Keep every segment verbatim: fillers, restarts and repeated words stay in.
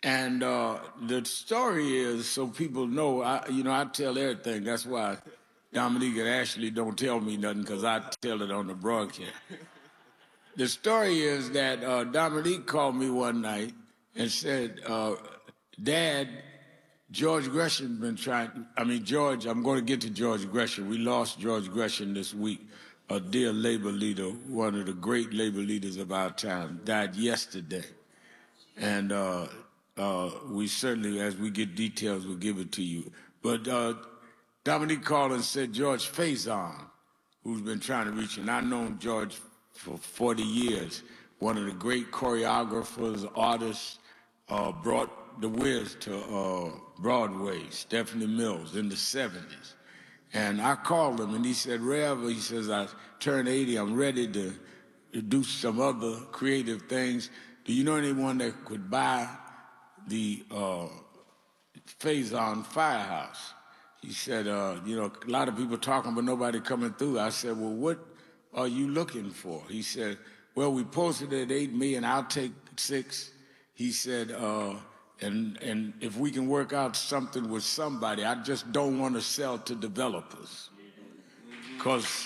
And uh, the story is, so people know, I, you know, I tell everything. That's why Dominique and Ashley don't tell me nothing, because I tell it on the broadcast. The story is that uh, Dominique called me one night and said, uh, Dad, George Gresham's been trying, I mean, George, I'm going to get to George Gresham. We lost George Gresham this week, a dear labor leader, one of the great labor leaders of our time, died yesterday. And uh, uh, we certainly, as we get details, we'll give it to you. But uh, Dominique called and said George Faison, who's been trying to reach, and I've known George for forty years, one of the great choreographers, artists, uh, brought The Wiz to uh, Broadway, Stephanie Mills, in the seventies. And I called him, and he said, Rev, he says, I turned eighty, I'm ready to, to do some other creative things. Do you know anyone that could buy the uh, Faison Firehouse? He said, uh, you know, a lot of people talking, but nobody coming through. I said, well, what are you looking for? He said, well, we posted it at eight million, I'll take six. He said, uh, and, and if we can work out something with somebody, I just don't want to sell to developers. Because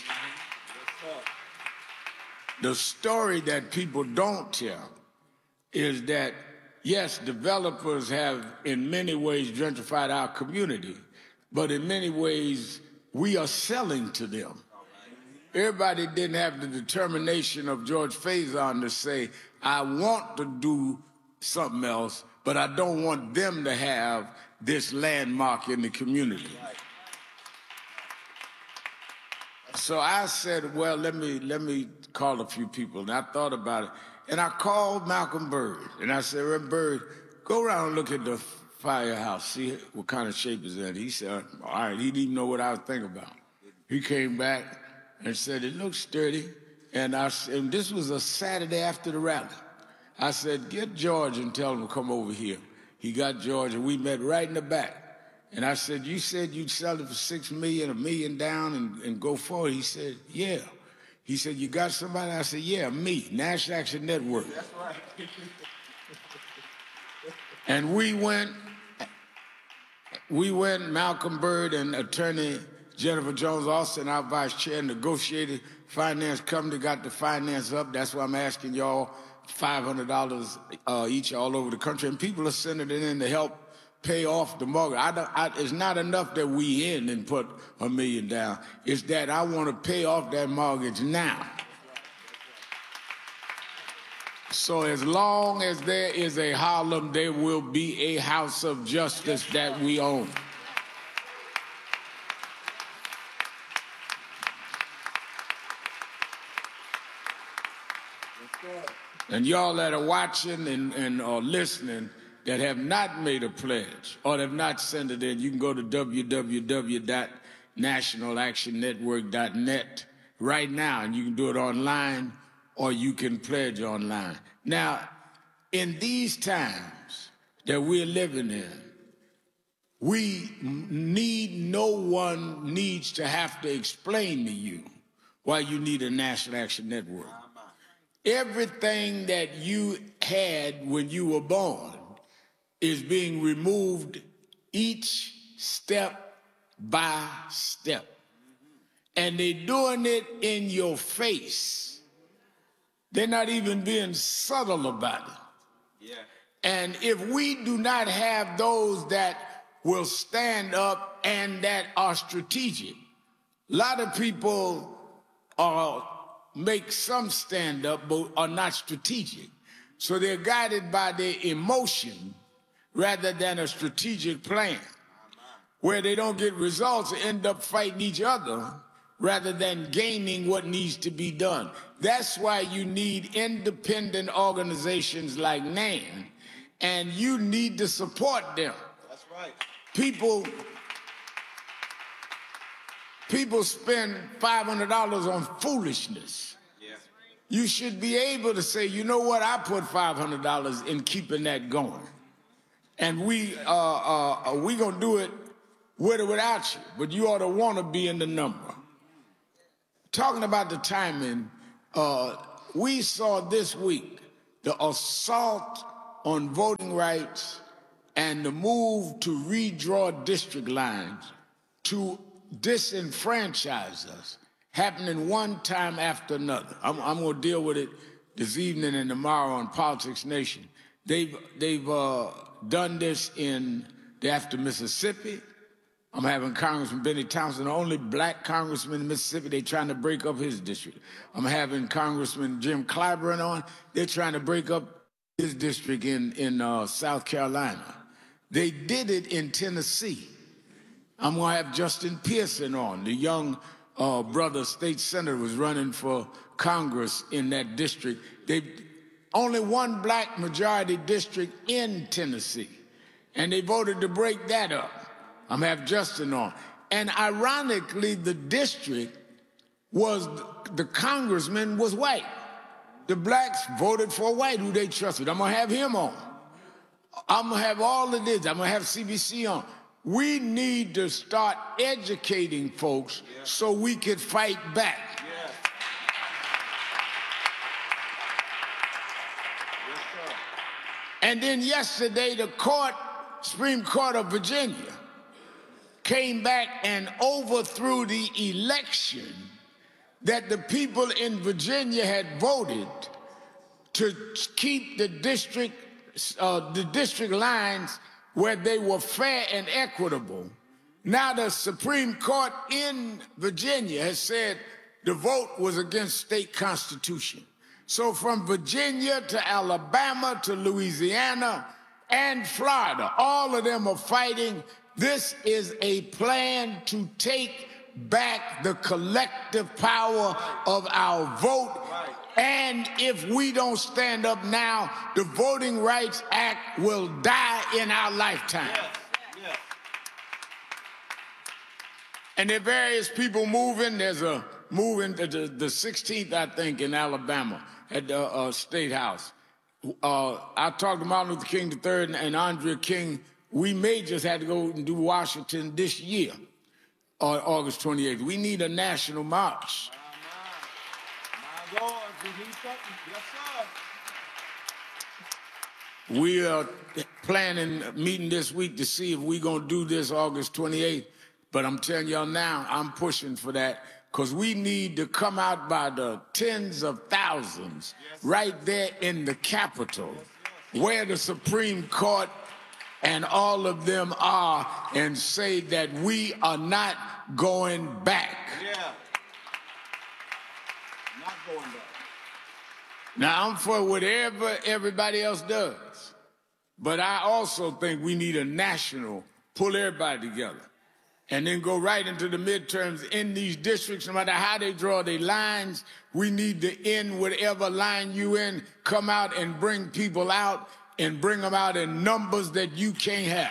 the story that people don't tell is that, yes, developers have in many ways gentrified our community, but in many ways we are selling to them. Everybody didn't have the determination of George Faison to say, I want to do something else, but I don't want them to have this landmark in the community. So I said, well, let me, let me call a few people. And I thought about it. And I called Malcolm Bird. And I said, Red Bird, go around and look at the firehouse, see what kind of shape it's in. He said, all right, he didn't even know what I was thinking about. He came back and said, it looks sturdy. And, I, and this was a Saturday after the rally. I said, get George and tell him to come over here. He got George, and we met right in the back. And I said, you said you'd sell it for six million, a million down, and, and go forward. He said, yeah. He said, you got somebody? I said, yeah, me, National Action Network. That's right. And we went, we went, Malcolm Bird and attorney Jennifer Jones Austin, our vice chair, negotiated finance company, got the finance up. That's why I'm asking y'all five hundred dollars uh, each all over the country. And people are sending it in to help pay off the mortgage. I don't, I, it's not enough that we in and put a million down. It's that I want to pay off that mortgage now. So as long as there is a Harlem, there will be a house of justice that we own. And y'all that are watching and, and are listening that have not made a pledge or have not sent it in, you can go to w w w dot national action network dot net right now, and you can do it online or you can pledge online. Now, in these times that we're living in, we need, no one needs to have to explain to you why you need a National Action Network. Everything that you had when you were born is being removed each step by step. And they're doing it in your face. They're not even being subtle about it. Yeah. And if we do not have those that will stand up and that are strategic, a lot of people are, make some stand up but are not strategic. So they're guided by their emotion rather than a strategic plan, where they don't get results and end up fighting each other rather than gaining what needs to be done. That's why you need independent organizations like NAN, and you need to support them. That's right. People, people spend five hundred dollars on foolishness. Yeah. You should be able to say, you know what, I put five hundred dollars in keeping that going. And we uh, uh, we gonna do it with or without you, but you ought to want to be in the number. Talking about the timing, uh, we saw this week the assault on voting rights and the move to redraw district lines to disenfranchise us, happening one time after another. I'm, I'm going to deal with it this evening and tomorrow on Politics Nation. They've, they've uh, done this in the after Mississippi. I'm having Congressman Benny Thompson, the only black congressman in Mississippi. They're trying to break up his district. I'm having Congressman Jim Clyburn on. They're trying to break up his district in, in uh, South Carolina. They did it in Tennessee. I'm going to have Justin Pearson on. The young uh, brother state senator was running for Congress in that district. They only one black majority district in Tennessee, and they voted to break that up. I'm going to have Justin on. And ironically, the district was, the congressman was white. The blacks voted for a white who they trusted. I'm going to have him on. I'm going to have all of this. I'm going to have C B C on. We need to start educating folks yeah. so we could fight back. Yeah. Yes, sir. And then yesterday, the court, Supreme Court of Virginia, came back and overthrew the election that the people in Virginia had voted to keep the district, uh, the district lines where they were fair and equitable. Now the Supreme Court in Virginia has said the vote was against state constitution. So from Virginia to Alabama to Louisiana and Florida, all of them are fighting. This is a plan to take back the collective power of our vote. And if we don't stand up now, the Voting Rights Act will die in our lifetime. Yes. Yes. And there are various people moving. There's a moving, the, the sixteenth, I think, in Alabama at the uh, State House. Uh, I talked to Martin Luther King the third and Andrea King. We may just have to go and do Washington this year, on August twenty-eighth. We need a national march. My Lord, we need something. Yes, sir. We are planning a meeting this week to see if we're going to do this August twenty-eighth. But I'm telling y'all now, I'm pushing for that because we need to come out by the tens of thousands yes. right there in the Capitol, yes, yes. where the Supreme Court and all of them are, and say that we are not going back. Yeah. Not going back. Now, I'm for whatever everybody else does, but I also think we need a national, pull everybody together, and then go right into the midterms in these districts, no matter how they draw their lines. We need to end whatever line you in, come out and bring people out, and bring them out in numbers that you can't have.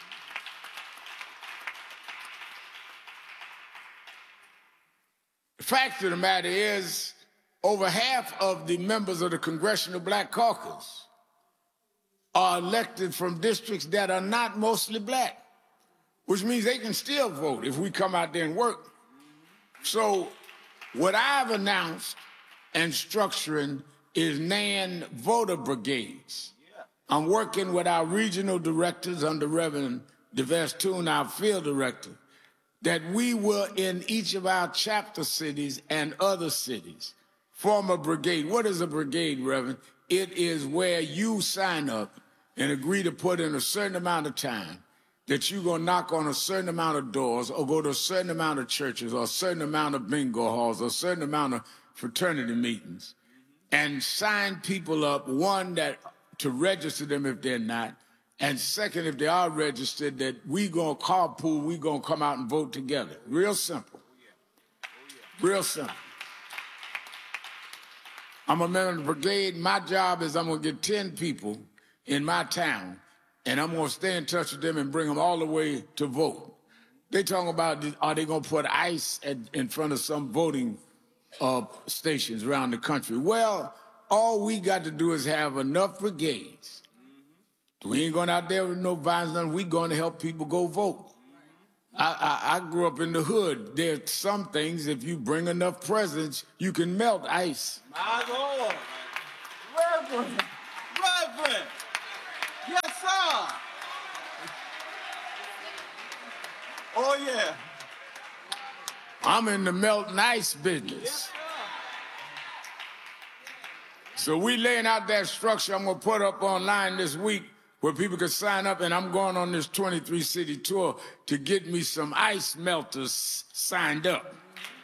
The fact of the matter is, over half of the members of the Congressional Black Caucus are elected from districts that are not mostly black, which means they can still vote if we come out there and work. So what I've announced and structuring is NAN voter brigades. I'm working with our regional directors under Reverend DeVest Toon, our field director, that we will, in each of our chapter cities and other cities, form a brigade. What is a brigade, Reverend? It is where you sign up and agree to put in a certain amount of time that you're going to knock on a certain amount of doors or go to a certain amount of churches or a certain amount of bingo halls or a certain amount of fraternity meetings and sign people up, one, that to register them if they're not, and second, if they are registered, that we gonna carpool, we gonna come out and vote together. Real simple. Real simple. I'm a member of the brigade. My job is I'm gonna get ten people in my town, and I'm gonna stay in touch with them and bring them all the way to vote. They talking about, are they gonna put ICE at, in front of some voting uh, stations around the country? Well, all we got to do is have enough brigades. We ain't going out there with no violence, nothing. We going to help people go vote. I, I, I grew up in the hood. There's some things, if you bring enough presents, you can melt ice. My Lord. Reverend. Reverend. Yes, sir. Oh, yeah. I'm in the melting ice business. So we laying out that structure I'm going to put up online this week where people can sign up, and I'm going on this twenty-three city tour to get me some ice melters signed up.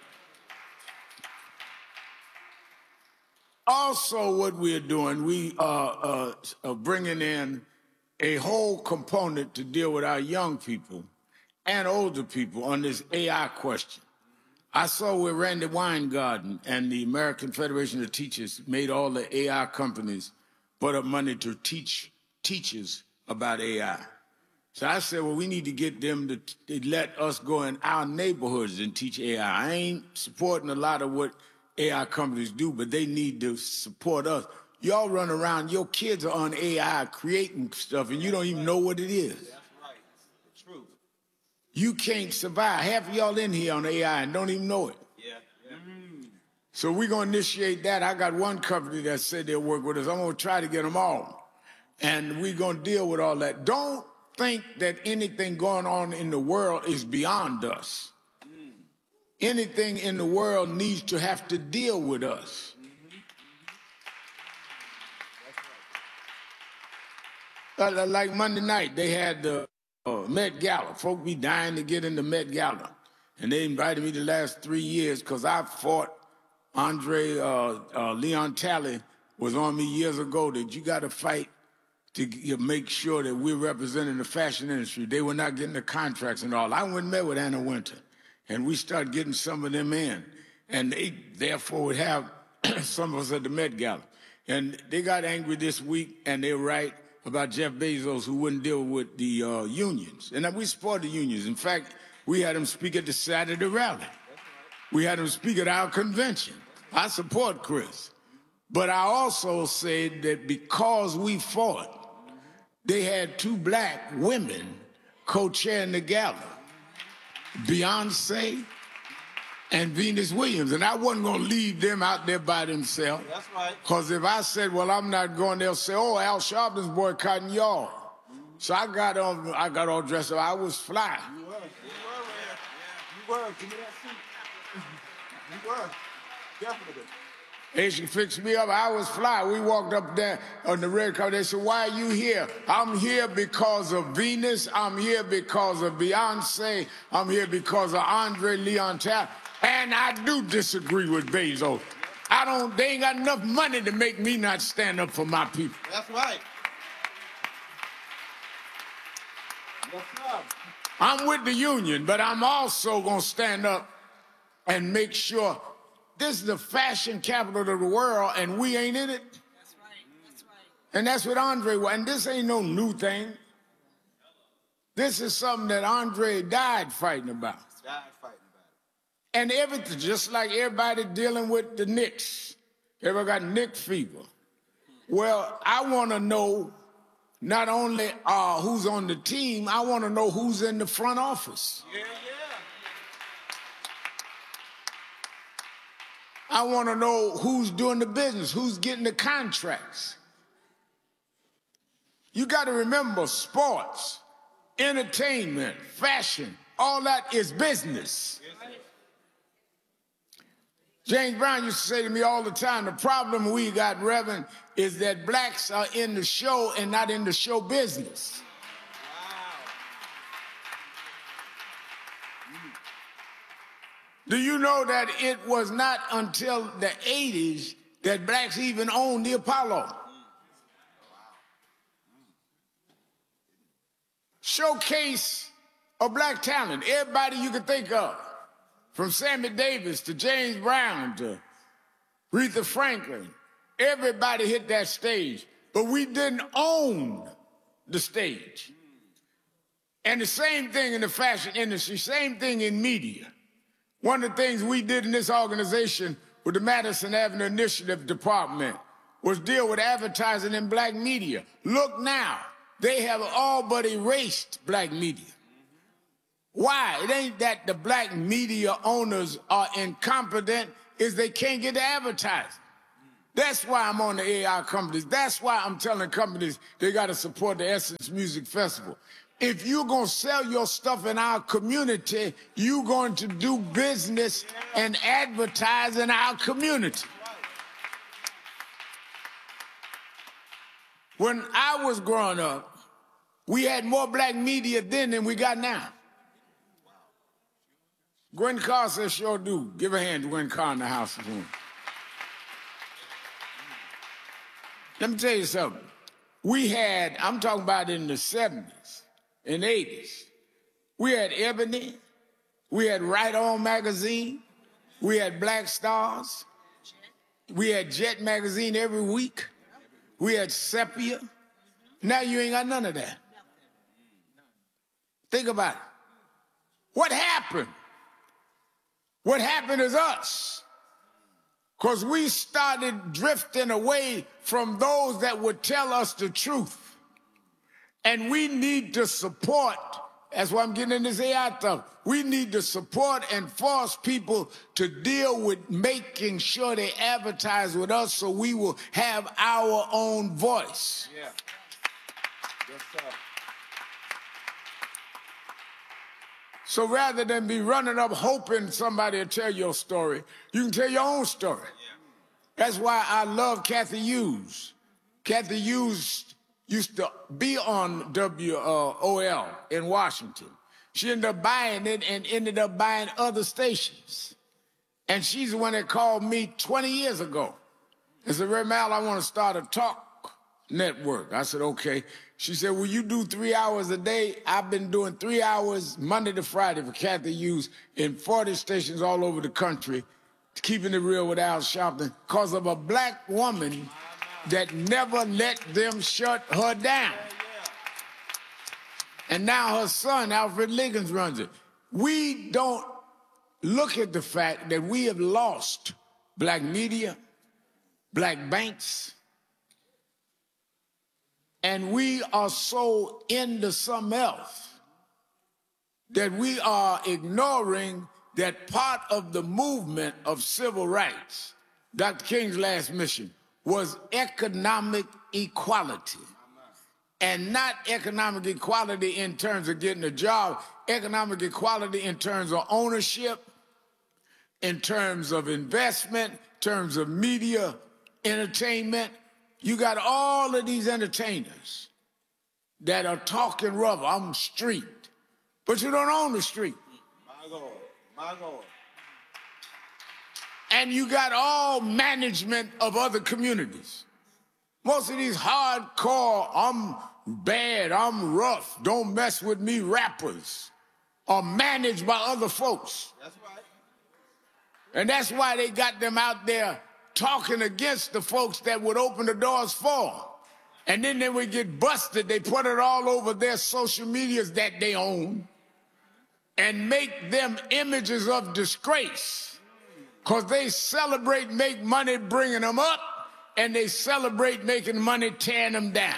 Also, what we're doing, we are, uh, are bringing in a whole component to deal with our young people and older people on this A I question. I saw where Randy Weingarten and the American Federation of Teachers made all the A I companies put up money to teach teachers about A I. So I said, well, we need to get them to, to let us go in our neighborhoods and teach A I. I ain't supporting a lot of what A I companies do, but they need to support us. Y'all run around, your kids are on A I creating stuff, and you don't even know what it is. That's right. That's true. You can't survive. Half of y'all in here on A I and don't even know it. Yeah. yeah. Mm. So we're going to initiate that. I got one company that said they'll work with us. I'm going to try to get them all. And we're going to deal with all that. Don't think that anything going on in the world is beyond us. Mm. Anything in the world needs to have to deal with us. Mm-hmm. Mm-hmm. Like Monday night, they had the uh, Met Gala. Folk be dying to get in the Met Gala. And they invited me the last three years because I fought Andre uh, uh, Leon Talley was on me years ago that you got to fight to make sure that we're representing the fashion industry. They were not getting the contracts and all. I went and met with Anna Wintour, and we started getting some of them in. And they, therefore, would have some of us at the Met Gala. And they got angry this week, and they're right about Jeff Bezos, who wouldn't deal with the uh, unions. And we support the unions. In fact, we had him speak at the Saturday rally. We had him speak at our convention. I support Chris. But I also said that because we fought, they had two black women co-chairing the gala, Beyonce and Venus Williams. And I wasn't going to leave them out there by themselves. That's right. Because if I said, well, I'm not going, they'll say, oh, Al Sharpton's boycotting y'all. Mm-hmm. So I got on, I got all dressed up. I was fly. You were. You were, yeah. You were. Give me that suit. You were. Definitely. They should fix me up. I was fly. We walked up there on the red carpet. They said, why are you here? I'm here because of Venus. I'm here because of Beyonce. I'm here because of Andre Leon Talley. And I do disagree with Bezos. I don't, they ain't got enough money to make me not stand up for my people. That's right. That's right. I'm with the union, but I'm also going to stand up and make sure this is the fashion capital of the world, and we ain't in it. That's right. That's right. And that's what Andre was. And this ain't no new thing. This is something that Andre died fighting about. Died fighting about it. And everything, just like everybody dealing with the Knicks. Everybody got Knick fever. Well, I want to know not only uh, who's on the team, I want to know who's in the front office. Yeah, yeah. I want to know who's doing the business, who's getting the contracts. You got to remember sports, entertainment, fashion, all that is business. James Brown used to say to me all the time, the problem we got, Reverend, is that blacks are in the show and not in the show business. Do you know that it was not until the eighties that blacks even owned the Apollo? Showcase of black talent, everybody you could think of, from Sammy Davis to James Brown to Aretha Franklin, everybody hit that stage, but we didn't own the stage. And the same thing in the fashion industry, same thing in media. One of the things we did in this organization with the Madison Avenue Initiative Department was deal with advertising in black media. Look now, they have all but erased black media. Why? It ain't that the black media owners are incompetent, it's they can't get the advertising. That's why I'm on the A I companies. That's why I'm telling companies they got to support the Essence Music Festival. If you're going to sell your stuff in our community, you're going to do business and advertise in our community. When I was growing up, we had more black media then than we got now. Gwen Carr says, sure do. Give a hand to Gwen Carr in the house. Let me tell you something. We had, I'm talking about in the seventies and eighties, we had Ebony, we had Right On Magazine, we had Black Stars, we had Jet Magazine every week, we had Sepia. Now you ain't got none of that. Think about it. What happened? What happened is us. Because we started drifting away from those that would tell us the truth. And we need to support, that's why I'm getting in this A I stuff, we need to support and force people to deal with making sure they advertise with us so we will have our own voice. Yeah. Yes, sir. So rather than be running up hoping somebody will tell your story, you can tell your own story. Yeah. That's why I love Cathy Hughes. Cathy Hughes used to be on W O L in Washington. She ended up buying it and ended up buying other stations. And she's the one that called me twenty years ago and said, Ray Mal, I want to start a talk network. I said, okay. She said, will you do three hours a day? I've been doing three hours Monday to Friday for Cathy Hughes in forty stations all over the country, keeping it real with Al Sharpton, because of a black woman that never let them shut her down. And now her son, Alfred Liggins, runs it. We don't look at the fact that we have lost black media, black banks, and we are so into something else that we are ignoring that part of the movement of civil rights, Doctor King's last mission, was economic equality. And not economic equality in terms of getting a job, economic equality in terms of ownership, in terms of investment, in terms of media, entertainment. You got all of these entertainers that are talking rough. I'm street, but you don't own the street. My Lord, my Lord. And you got all management of other communities. Most of these hardcore, I'm bad, I'm rough, don't mess with me rappers are managed by other folks. That's right. And that's why they got them out there talking against the folks that would open the doors for them. And then they would get busted. They put it all over their social medias that they own and make them images of disgrace because they celebrate, make money bringing them up, and they celebrate making money tearing them down.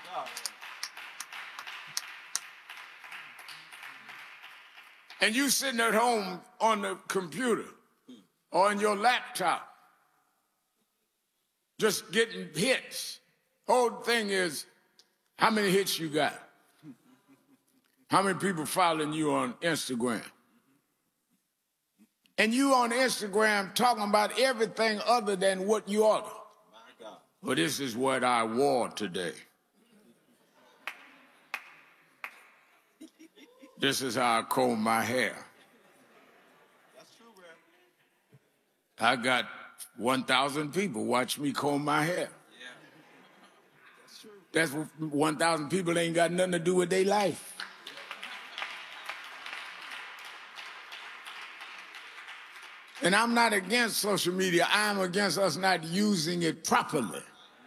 And you sitting at home on the computer or on your laptop just getting hits. Whole thing is, how many hits you got? How many people following you on Instagram? And you on Instagram talking about everything other than what you order. Well, this is what I wore today. This is how I comb my hair. That's true, bro. I got one thousand people watch me comb my hair. Yeah. That's true. That's one thousand people ain't got nothing to do with their life. And I'm not against social media. I'm against us not using it properly.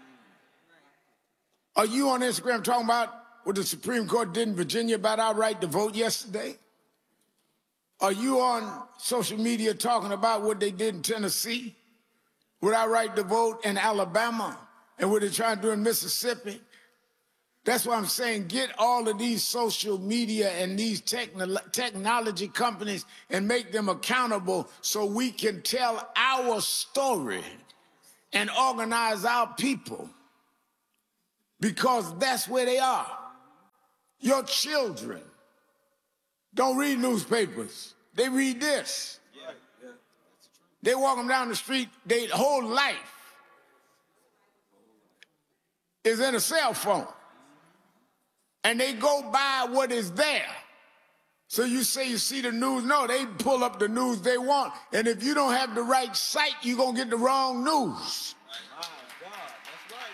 Are you on Instagram talking about what the Supreme Court did in Virginia about our right to vote yesterday? Are you on social media talking about what they did in Tennessee with our right to vote in Alabama and what they're trying to do in Mississippi? That's why I'm saying get all of these social media and these techno technology companies and make them accountable so we can tell our story and organize our people, because that's where they are. Your children don't read newspapers. They read this. Yeah, yeah. They walk them down the street. Their whole life is in a cell phone. And they go by what is there. So you say you see the news. No, they pull up the news they want. And if you don't have the right site, you're going to get the wrong news. My God, that's right.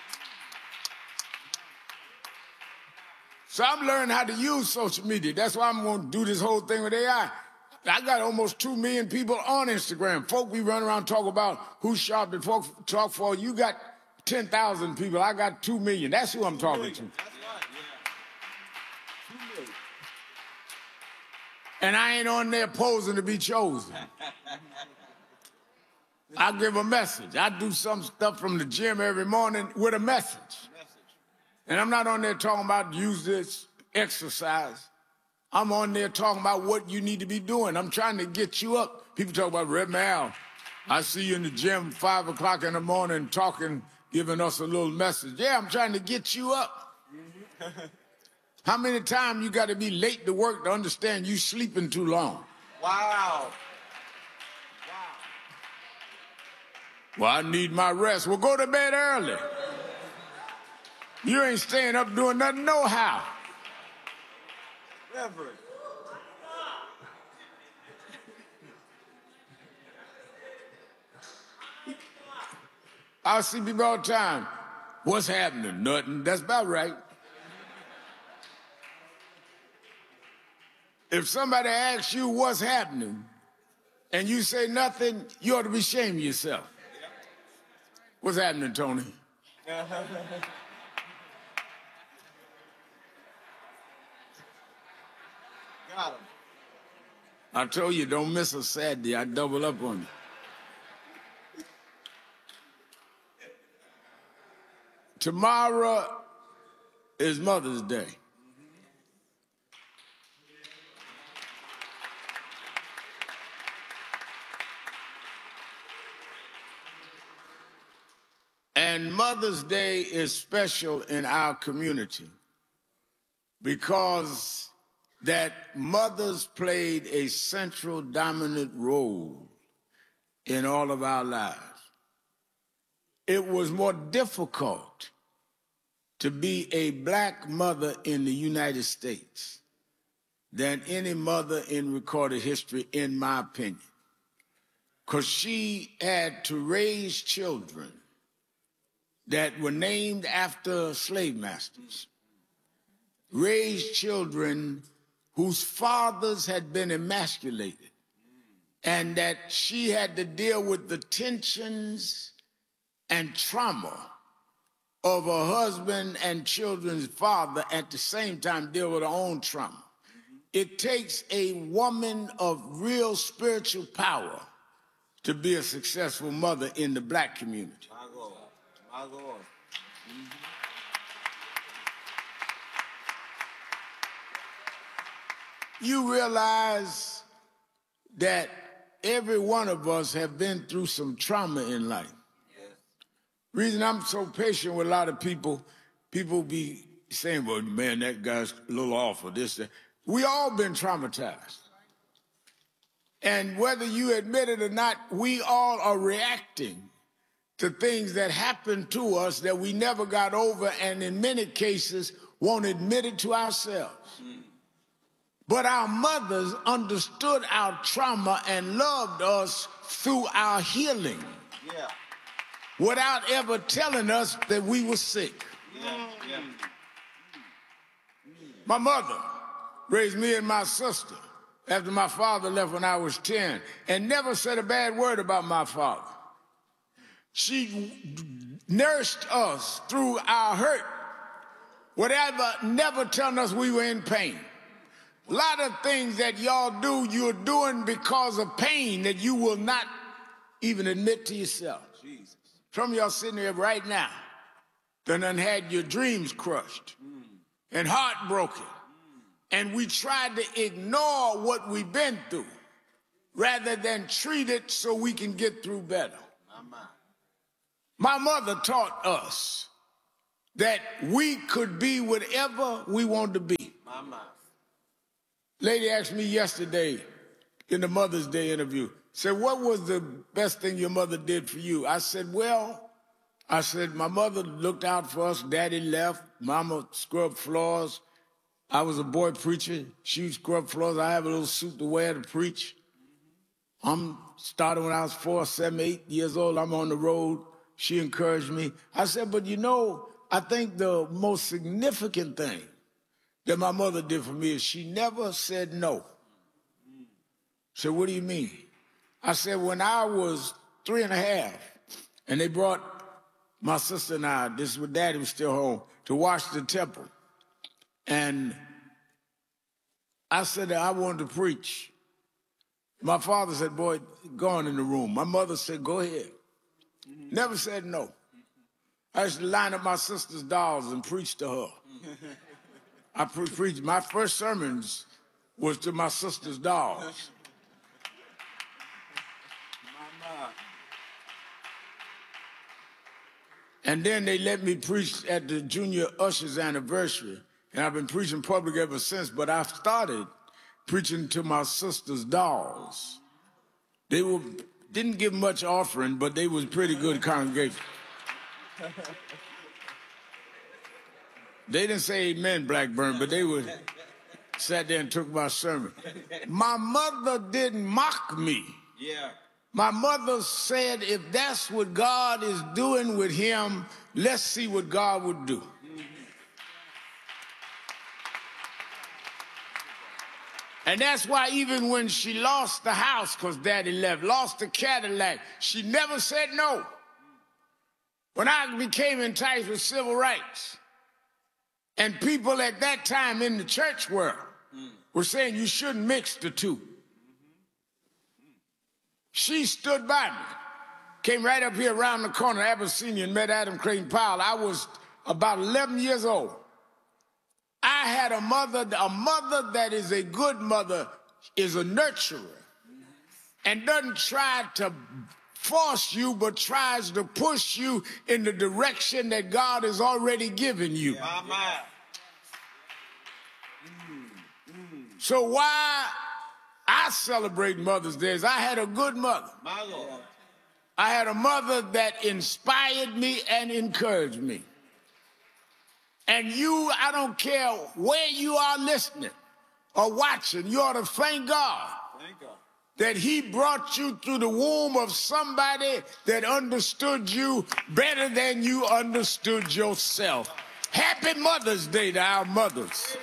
So I'm learning how to use social media. That's why I'm going to do this whole thing with A I. I got almost two million people on Instagram. Folk, we run around talk about who's sharp and folk talk for. You got ten thousand people. I got two million. That's who I'm talking to. That's right, yeah. Two million. And I ain't on there posing to be chosen. I give a message. I do some stuff from the gym every morning with a message. And I'm not on there talking about use this, exercise. I'm on there talking about what you need to be doing. I'm trying to get you up. People talk about Red Mal. I see you in the gym five o'clock in the morning talking, giving us a little message. Yeah, I'm trying to get you up. How many times you got to be late to work to understand you sleeping too long? Wow. Well, I need my rest. Well, go to bed early. You ain't staying up doing nothing, no how. Reverend. I see people all the time. What's happening? Nothing. That's about right. If somebody asks you what's happening and you say nothing, you ought to be ashamed of yourself. What's happening, Tony? Got him. I told you, don't miss a Saturday. I double up on you. Tomorrow is Mother's Day. And Mother's Day is special in our community because that mothers played a central dominant role in all of our lives. It was more difficult to be a black mother in the United States than any mother in recorded history, in my opinion, because she had to raise children that were named after slave masters, raised children whose fathers had been emasculated, and that she had to deal with the tensions and trauma of her husband and children's father, at the same time deal with her own trauma. It takes a woman of real spiritual power to be a successful mother in the black community. My God. My Lord. You realize that every one of us have been through some trauma in life. Yes. Reason I'm so patient with a lot of people, people be saying, well, man, that guy's a little off or this, that. We all been traumatized. And whether you admit it or not, we all are reacting to things that happened to us that we never got over, and in many cases won't admit it to ourselves. Mm. But our mothers understood our trauma and loved us through our healing. Yeah. Without ever telling us that we were sick. Yeah. Yeah. My mother raised me and my sister after my father left when I was ten, and never said a bad word about my father. She nursed us through our hurt, whatever, never telling us we were in pain. A lot of things that y'all do, you're doing because of pain that you will not even admit to yourself. Jesus. Some of y'all sitting here right now that done had your dreams crushed mm. and heartbroken. Mm. And we tried to ignore what we've been through rather than treat it so we can get through better. My mind. My mother taught us that we could be whatever we want to be. Mama. Lady asked me yesterday in the Mother's Day interview, said, what was the best thing your mother did for you? I said, well, I said, my mother looked out for us. Daddy left. Mama scrubbed floors. I was a boy preacher. She scrubbed floors. I have a little suit to wear to preach. I'm started when I was four, seven, eight years old. I'm on the road. She encouraged me. I said, but you know, I think the most significant thing that my mother did for me is she never said no. So what do you mean? I said, when I was three and a half, and they brought my sister and I, this is when Daddy was still home, to watch the temple. And I said that I wanted to preach. My father said, boy, go on in the room. My mother said, go ahead. Never said no. I used to line up my sister's dolls and preach to her. I pre preached. My first sermons was to my sister's dolls. Mama. And then they let me preach at the Junior Ushers anniversary. And I've been preaching public ever since, but I started preaching to my sister's dolls. They were, didn't give much offering, but they was pretty good congregation. They didn't say amen, Blackburn, but they were sat there and took my sermon. My mother didn't mock me. Yeah. My mother said, if that's what God is doing with him, let's see what God would do. And that's why even when she lost the house, because Daddy left, lost the Cadillac, she never said no. When I became in touch with civil rights, and people at that time in the church world were saying you shouldn't mix the two, she stood by me. Came right up here around the corner, Abyssinia, and met Adam Creighton Powell. I was about eleven years old. I had a mother, a mother that is a good mother, is a nurturer, and doesn't try to force you, but tries to push you in the direction that God has already given you. Mama. So why I celebrate Mother's Day is I had a good mother. My Lord. I had a mother that inspired me and encouraged me. And you, I don't care where you are listening or watching, you ought to thank God Thank God. that he brought you through the womb of somebody that understood you better than you understood yourself. Happy Mother's Day to our mothers.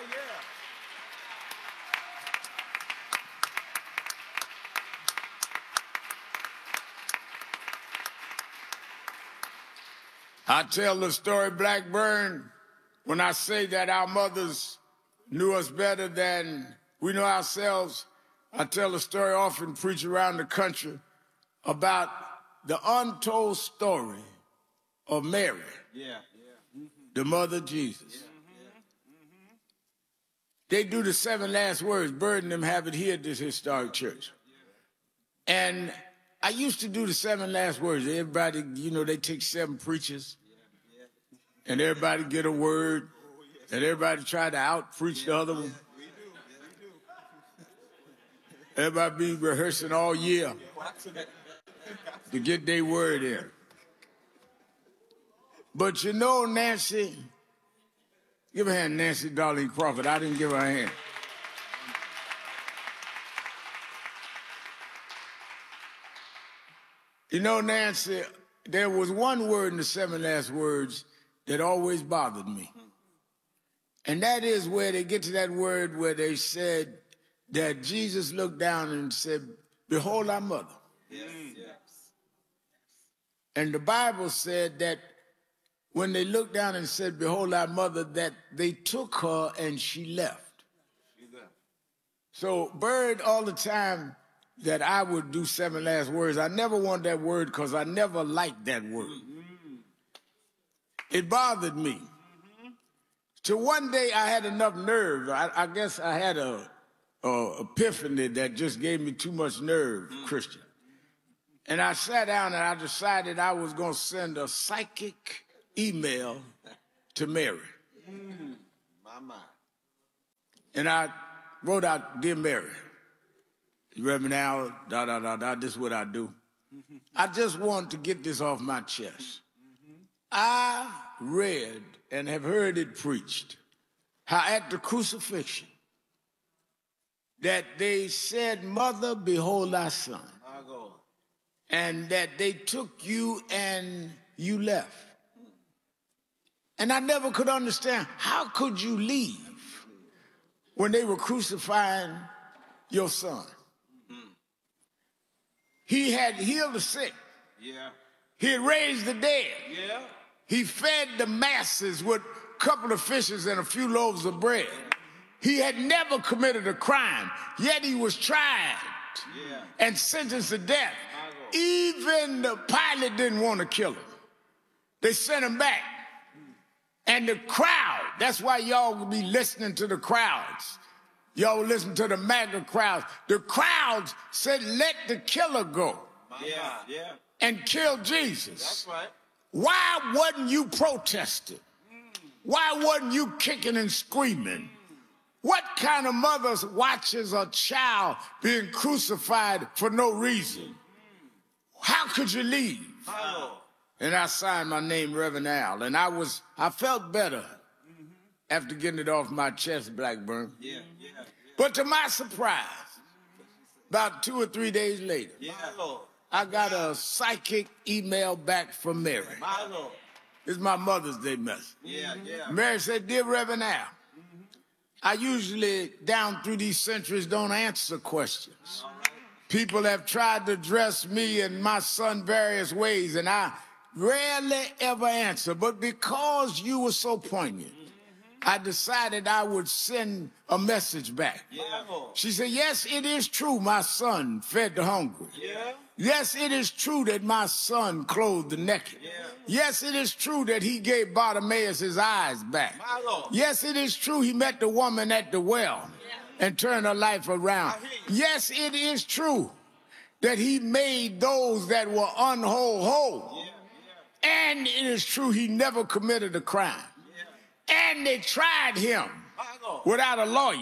I tell the story, Blackburn, when I say that our mothers knew us better than we know ourselves. I tell a story, often preach around the country, about the untold story of Mary, Yeah. Yeah. Mm-hmm. the mother of Jesus. Yeah. Mm-hmm. They do the seven last words. Bird and them have it here at this historic church. And I used to do the seven last words. Everybody, you know, they take seven preachers, and everybody get a word, and everybody try to out-preach the other one. Everybody be rehearsing all year to get their word in. But you know, Nancy, give a hand, Nancy Darlene Crawford. I didn't give her a hand. You know, Nancy, there was one word in the seven last words that always bothered me. And that is where they get to that word where they said that Jesus looked down and said, behold our mother. Yes. Yes. And the Bible said that when they looked down and said, behold our mother, that they took her and she left. She's there. So Bird, all the time that I would do seven last words, I never wanted that word because I never liked that word. Mm-hmm. It bothered me. Mm-hmm. So one day I had enough nerve. I, I guess I had a, a epiphany that just gave me too much nerve, Mm-hmm. Christian. And I sat down and I decided I was going to send a psychic email to Mary. Mm, my mind. And I wrote out, Dear Mary, Reverend Al, da, da, da, da, this is what I do. I just want to get this off my chest. I read and have heard it preached how at the crucifixion that they said, Mother, behold thy son. And that they took you and you left. And I never could understand, how could you leave when they were crucifying your son? He had healed the sick. Yeah. He had raised the dead. Yeah. He fed the masses with a couple of fishes and a few loaves of bread. He had never committed a crime, yet he was tried Yeah. and sentenced to death. Even the pilot didn't want to kill him. They sent him back. And the crowd, that's why y'all will be listening to the crowds. Y'all will listen to the MAGA crowds. The crowds said, let the killer go. Yeah, yeah. And kill Jesus. That's right. Why wasn't you protesting? Why wasn't you kicking and screaming? What kind of mother watches a child being crucified for no reason? How could you leave? Oh. And I signed my name, Reverend Al, and I was, I felt better mm-hmm. after getting it off my chest, Blackburn. Yeah, yeah, yeah. But to my surprise, about two or three days later, Yeah, Lord. I got a psychic email back from Mary. My Lord. It's my Mother's Day message. Yeah, yeah. Mary said, Dear Reverend Al, mm-hmm. I usually, down through these centuries, don't answer questions. People have tried to address me and my son various ways, and I rarely ever answer. But because you were so poignant, I decided I would send a message back. Yeah. She said, yes, it is true my son fed the hungry. Yeah. Yes, it is true that my son clothed the naked. Yeah. Yes, it is true that he gave Bartimaeus his eyes back. My Lord. Yes, it is true he met the woman at the well and turned her life around. Yes, it is true that he made those that were unwhole whole. Yeah. And it is true he never committed a crime. Yeah. And they tried him without a lawyer.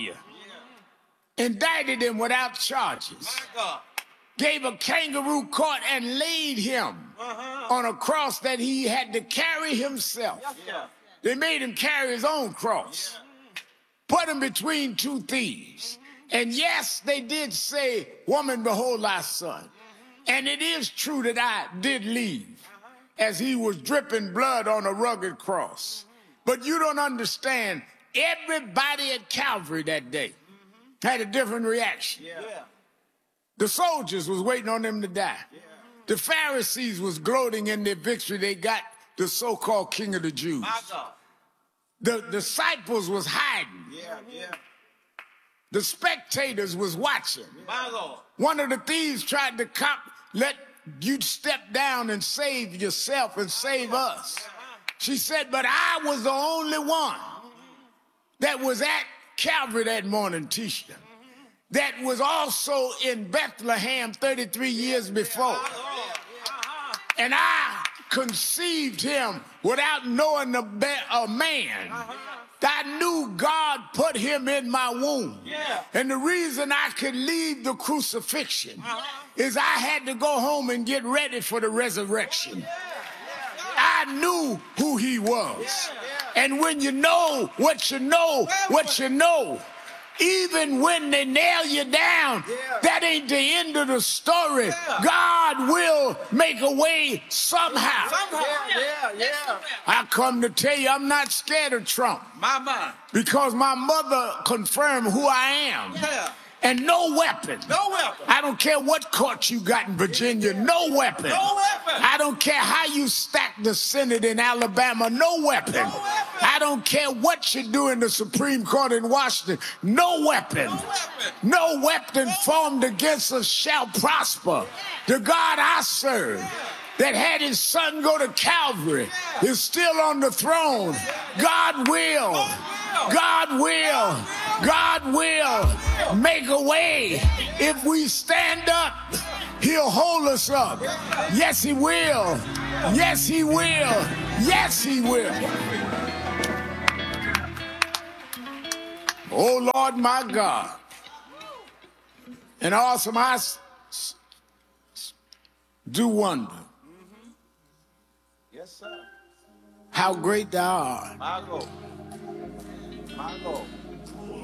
Yeah. Indicted him without charges. Gave a kangaroo court and laid him uh-huh. on a cross that he had to carry himself. Yeah. They made him carry his own cross. Yeah. Put him between two thieves. And yes, they did say, woman, behold thy son. And it is true that I did leave as he was dripping blood on a rugged cross. But you don't understand, everybody at Calvary that day had a different reaction. Yeah. The soldiers was waiting on them to die. Yeah. The Pharisees was gloating in their victory. They got the so-called king of the Jews. The disciples was hiding. Yeah, yeah. The spectators was watching. One of the thieves tried to cop, let you step down and save yourself and save us. She said, but I was the only one that was at Calvary that morning, Tisha, that was also in Bethlehem thirty-three years before. And I conceived him without knowing a, a man. I knew God put him in my womb. Yeah. And the reason I could leave the crucifixion uh-huh. is I had to go home and get ready for the resurrection. Yeah. Yeah. I knew who he was. Yeah. Yeah. And when you know what you know, what you know, even when they nail you down, yeah. that ain't the end of the story. Yeah. God will make a way somehow. Somehow. Yeah, yeah, yeah. I come to tell you, I'm not scared of Trump. Mama. Because my mother confirmed who I am. Yeah. And no weapon. No weapon. I don't care what court you got in Virginia. No weapon. No weapon. I don't care how you stack the Senate in Alabama. No weapon. No weapon. I don't care what you do in the Supreme Court in Washington. No weapon. No weapon. No weapon no formed against us shall prosper. The God I serve, yeah. that had his son go to Calvary, yeah. is still on the throne. Yeah. God will. God will. God will make a way if we stand up He'll hold us up. Yes, he will. Yes, he will. Yes, he will. Oh, Lord, my God. And awesome, I s- s- do wonder Yes, sir. how great thou art. My God. My God.